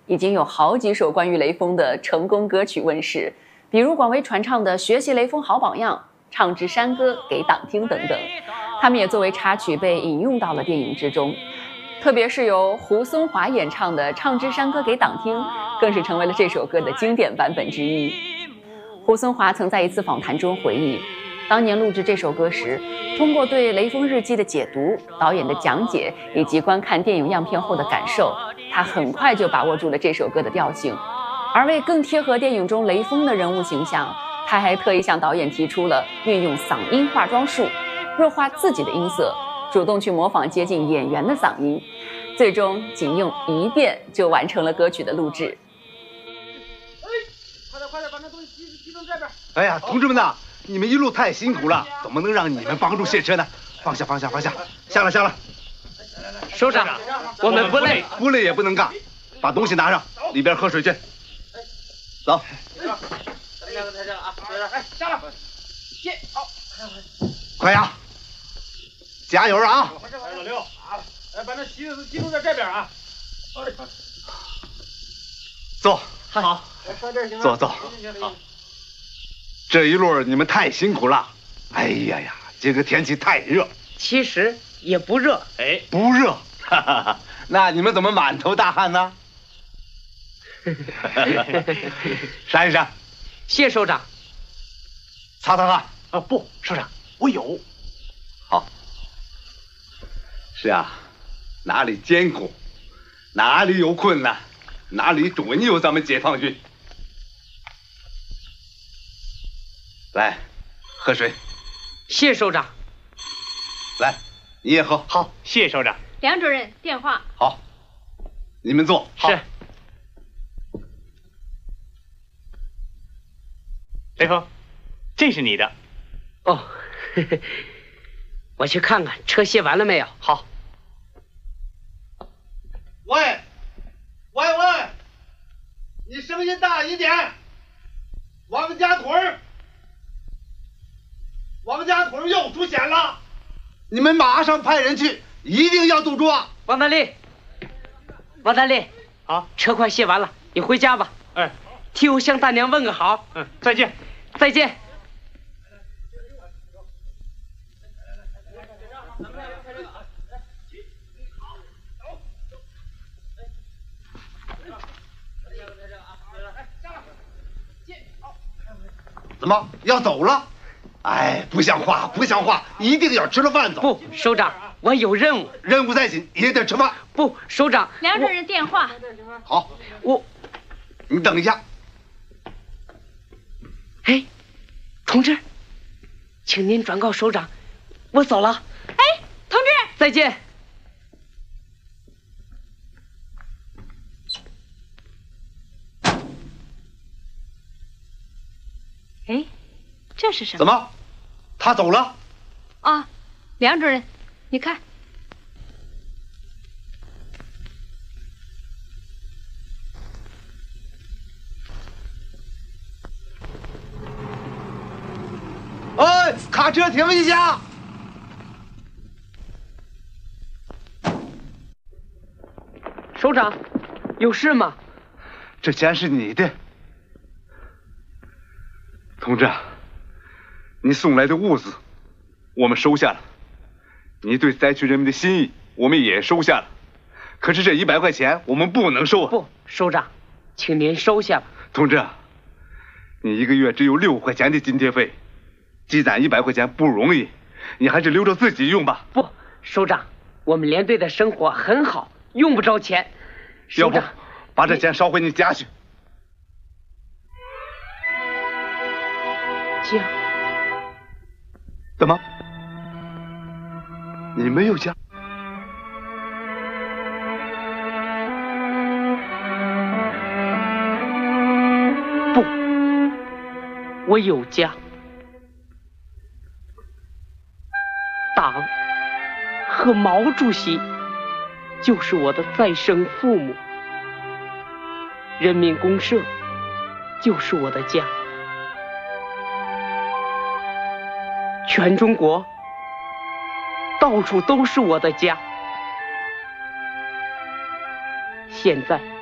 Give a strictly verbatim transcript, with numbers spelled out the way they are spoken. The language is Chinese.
已经有好几首关于雷锋的成功歌曲问世，比如广为传唱的《学习雷锋好榜样》、《唱支山歌给党听》等等。他们也作为插曲被引用到了电影之中。特别是由胡松华演唱的《唱支山歌给党听》，更是成为了这首歌的经典版本之一。胡松华曾在一次访谈中回忆，当年录制这首歌时，通过对《雷锋日记》的解读、导演的讲解以及观看电影样片后的感受，他很快就把握住了这首歌的调性。而为更贴合电影中雷锋的人物形象，他还特意向导演提出了运用嗓音化妆术，弱化自己的音色，主动去模仿接近演员的嗓音，最终仅用一遍就完成了歌曲的录制。 快点快点，把那东西集集中这边。 哎呀，同志们呐，你们一路太辛苦了，怎么能让你们帮助卸车呢？放下放下放下，下了下了。 首长，我们不累， 不累也不能干，把东西拿上，里边喝水去。走。 两个台上啊，哎，下了，接，好， 快呀！加油啊！ 老六，哎，把那席子集中在这边啊。 坐。 好。 坐坐。好。这一路你们太辛苦了。哎呀呀，这个天气太热。 其实也不热。 哎，不热。哈哈哈。那你们怎么满头大汗呢？扇一扇。 谢首长。 擦擦汗。 啊，不，首长，我有。 好。是啊，哪里艰苦，哪里有困难，哪里准有咱们解放军。来，喝水。 谢首长。 来，你也喝。 好，谢首长。 梁主任，电话。 好，你们坐。 是。 雷锋，这是你的。 哦，呵呵，我去看看车卸完了没有。 好。 喂，喂喂，你声音大一点。王家屯，王家屯又出险了，你们马上派人去，一定要堵住啊！ 王大力，王大力， 好， 车快卸完了，你回家吧。 哎， 替我向大娘问个好。 嗯，再见， 再见。 怎么要走了？哎，不像话，不像话！一定要吃了饭走。 不，首长，我有任务， 任务再紧也得吃饭。 不，首长， 梁主任电话。 好， 我， 你等一下。 哎，同志，请您转告首长，我走了。 哎，同志， 再见。 哎，这是什么？ 怎么，他走了？ 啊，梁主任，你看。 哎，卡车停一下！ 首长，有事吗？ 这钱是你的。同志，你送来的物资，我们收下了；你对灾区人民的心意，我们也收下了。可是这一百块钱，我们不能收啊！ 不，首长，请您收下吧。 同志，你一个月只有六块钱的津贴费，积攒一百块钱不容易，你还是留着自己用吧。 不，首长，我们连队的生活很好，用不着钱。 要不，把这钱捎回你家去。 家？ 怎么？你没有家？ 不，我有家。党和毛主席就是我的再生父母，人民公社就是我的家。全中国到处都是我的家。现在